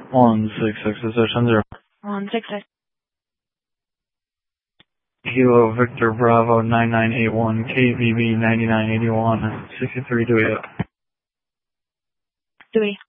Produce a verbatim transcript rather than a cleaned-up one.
one six six, position zero. one six six. Kilo Victor Bravo nine nine eight one, K V B ninety-nine eighty-one, sixty-three Dewey. Dewey.